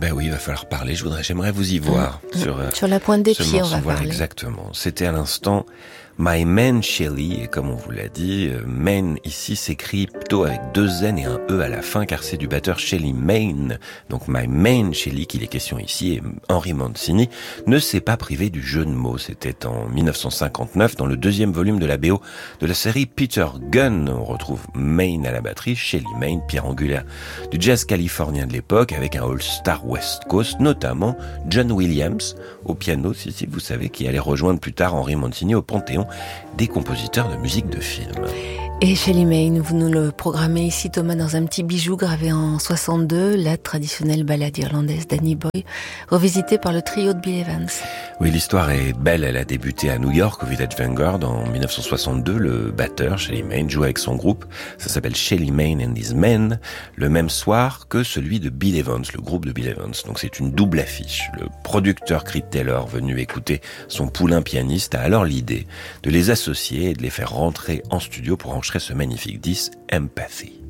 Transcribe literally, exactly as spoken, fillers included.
Ben oui, il va falloir parler. Je voudrais, j'aimerais vous y voir. Mmh. Sur, euh, sur la pointe des pieds, morceau. on va Voilà, parler. Exactement. C'était à l'instant My Man Shelly, et comme on vous l'a dit, euh, Main ici s'écrit plutôt avec deux N et un E à la fin, car c'est du batteur Shelly Main. Donc My Man Shelly qu'il est question ici, et Henry Mancini ne s'est pas privé du jeu de mots. C'était en dix-neuf cent cinquante-neuf, dans le deuxième volume de la B O de la série Peter Gunn. On retrouve Main à la batterie, Shelly Main, pierre angulaire du jazz californien de l'époque, avec un All-Star West Coast, notamment John Williams au piano, si, si vous savez, qui allait rejoindre plus tard Henry Mancini au Panthéon des compositeurs de musique de film. Et Shelly Main, vous nous le programmez ici, Thomas, dans un petit bijou gravé en soixante-deux, la traditionnelle ballade irlandaise d'Annie Boy, revisitée par le trio de Bill Evans. Oui, l'histoire est belle. Elle a débuté à New York, au Village Vanguard, en dix-neuf cent soixante-deux. Le batteur, Shelly Main, joue avec son groupe. Ça s'appelle Shelly Main and His Men, le même soir que celui de Bill Evans, le groupe de Bill Evans. Donc c'est une double affiche. Le producteur Creed Taylor, venu écouter son poulain pianiste, a alors l'idée de les associer et de les faire rentrer en studio pour enregistrer ce magnifique disque Empathy.